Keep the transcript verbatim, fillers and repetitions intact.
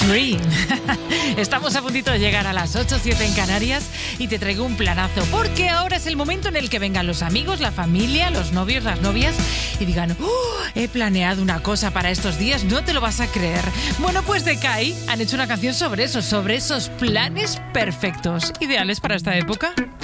Dream. Estamos a puntito de llegar a las ocho, siete en Canarias y te traigo un planazo, porque ahora es el momento en el que vengan los amigos, la familia, los novios, las novias y digan, oh, he planeado una cosa para estos días, no te lo vas a creer. Bueno, pues de Kai han hecho una canción sobre eso, sobre esos planes perfectos, ideales para esta época.